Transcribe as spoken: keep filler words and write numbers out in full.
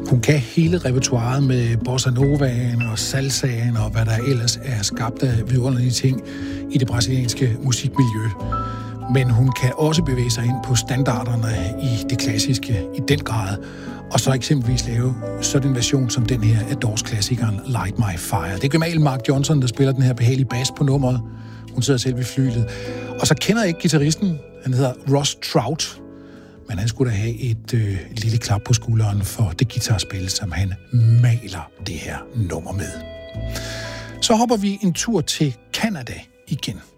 Hun kan hele repertoiret med bossa novaen og salsaen og hvad der ellers er skabt af vidunderlige ting i det brasilianske musikmiljø. Men hun kan også bevæge sig ind på standarderne i det klassiske i den grad, og så eksempelvis lave sådan en version som den her af Doors-klassikeren Light My Fire. Det er gemalen Mark Johnson, der spiller den her behagelige bass på nummeret. Hun sidder selv ved flylet. Og så kender jeg ikke guitaristen. Han hedder Ross Trout. Men han skulle da have et øh, lille klap på skulderen for det guitarspil, som han maler det her nummer med. Så hopper vi en tur til Canada igen.